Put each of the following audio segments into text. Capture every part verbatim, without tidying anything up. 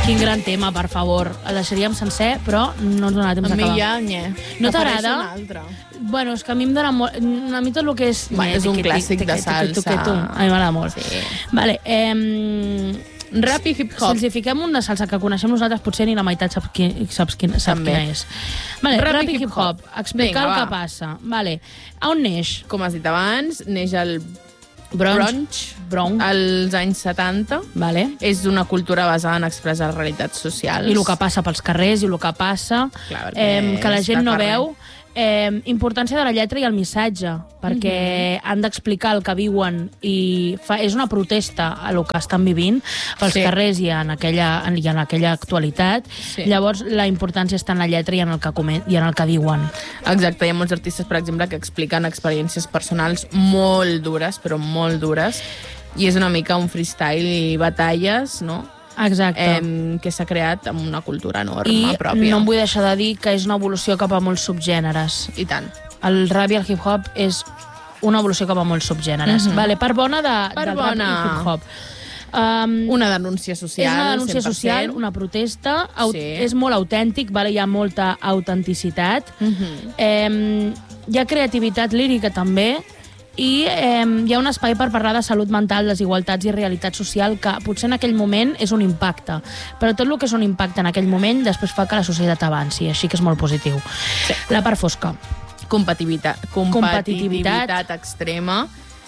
Quin gran tema, per favor. El deixaríem sencer, però no ens donarà temps A mi d'acabar. ja, nye. No Apareix t'agrada? un altre. Bueno, és que a mi em dona molt... A mi tot el que és... Bueno, és un clàssic de salsa. A mi m'agrada molt. Sí. Vale, eh... Rap i hip-hop. Si els hi fiquem un de salsa que coneixem nosaltres, potser ni la meitat saps, qui, saps quina, sap També. quina és. Vale, Rap rap, i i hip-hop. Explicar Vinga, el va. que passa. Vale. A on neix? Com has dit abans, neix el Bronx. brunch Bronx. als anys setanta. Vale. És una cultura basada en expressar realitats socials. I el que passa pels carrers, i el que passa, Clar, perquè eh, que la és gent de no carrer. veu. Eh, importància de la lletra i el missatge, perquè Mhm. han d'explicar el que viuen i fa, és una protesta a el que estan vivint pels Sí. carrers i en aquella, en, i en aquella actualitat. Sí. Llavors, la importància està en la lletra i en el que, comen, i en el que diuen. Exacte, hi ha molts artistes, per exemple, que expliquen experiències personals molt dures, però molt dures, i és una mica un freestyle i batalles, no?, Exacte. eh, que s'ha creat amb una cultura enorme I pròpia. no em vull deixar de dir que és una evolució cap a molts subgèneres. I tant. El rap i el hip-hop és una evolució cap a molts subgèneres. Mhm. Vale, part bona de, Part del bona. rap i hip-hop. Um, Una denúncia social, és una denúncia cent per cent. social, una protesta, aut Sí. és molt autèntic, vale? Hi ha molta autenticitat, Mhm. eh, hi ha creativitat lírica també, i eh, hi ha un espai per parlar de salut mental, desigualtats i realitat social que potser en aquell moment és un impacte, però tot el que és un impacte en aquell moment després fa que la societat avanci, així que és molt positiu. Sí. La part fosca. Competitivitat, Competitivitat. competitivitat extrema.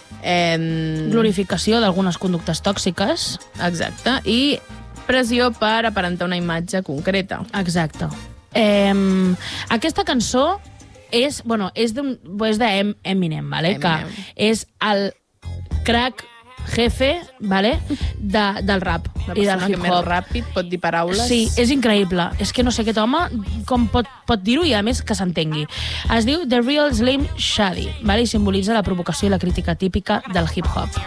Eh, Glorificació d'algunes conductes tòxiques. Exacte. I pressió per aparentar una imatge concreta. Exacte. Eh, aquesta cançó és, bueno, és d'un- és de Eminem, vale? Eminem. Que és el crack jefe, vale? De, del rap La i del persona que més hip-hop. ràpid pot dir paraules. Sí, és increïble. És que no sé aquest home com pot, pot dir-ho i a més que s'entengui. Es diu The Real Slim Shady, vale? I simbolitza la provocació i la crítica típica del hip-hop.